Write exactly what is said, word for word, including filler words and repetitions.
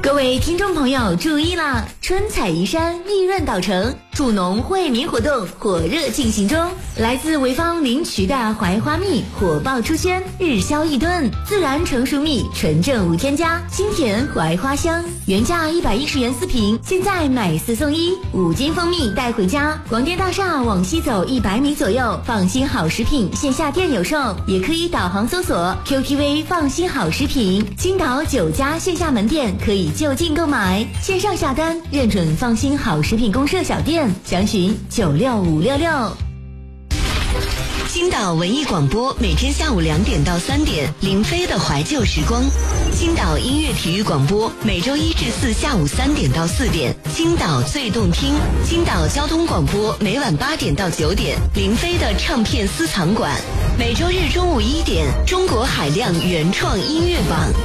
各位听众朋友注意啦，春采移山，利润岛城助农惠民活动火热进行中。来自潍坊临渠的槐花蜜火爆出圈，日销一吨，自然成熟蜜，纯正无添加，清甜槐花香，原价一百一十元四瓶，现在买四送一，五斤蜂蜜带回家。广电大厦往西走一百米左右，放心好食品线下店有售，也可以导航搜索 Q T V 放心好食品，青岛九家线下门店可以就近购买，线上下单认准放心好食品公社小店，详询九六五六六。 青岛文艺广播每天下午两点到三点，林飞的怀旧时光。青岛音乐体育广播每周一至四下午三点到四点，青岛最动听。青岛交通广播每晚八点到九点，林飞的唱片私藏馆。每周日中午一点，中国海量原创音乐榜。